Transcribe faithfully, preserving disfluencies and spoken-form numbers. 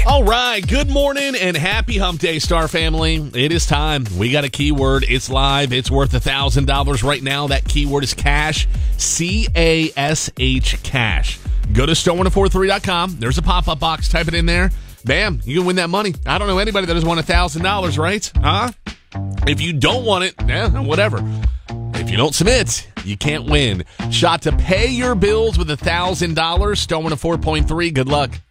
All right, good morning and happy hump day, Star family. It is time. We got a keyword. It's live. It's worth one thousand dollars right now. That keyword is cash, C A S H, cash. Go to star one four three dot com. There's a pop-up box. Type it in there. Bam, you can win that money. I don't know anybody that has won one thousand dollars, right? Huh? If you don't want it, eh, whatever. If you don't submit, you can't win. Shot to pay your bills with one thousand dollars. Star one oh four point three. Good luck.